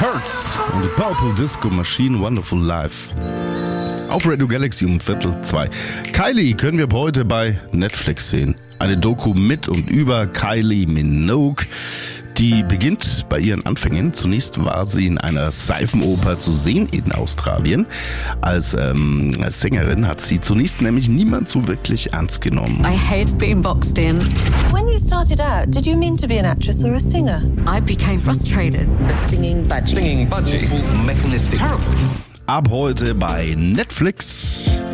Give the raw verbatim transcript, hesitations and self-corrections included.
Hurts und die Purple Disco Machine Wonderful Life. Auf Radio Galaxy um Viertel zwei. Kylie können wir heute bei Netflix sehen. Eine Doku mit und über Kylie Minogue. Die beginnt bei ihren Anfängen. Zunächst war sie in einer Seifenoper zu sehen in Australien. Als, ähm, als Sängerin hat sie zunächst nämlich niemand so wirklich ernst genommen. I hate being boxed in. When you started out, did you mean to be an actress or a singer? I became frustrated. The singing budgie. Singing budgie. Mechanistic. Terrible. Ab heute bei Netflix.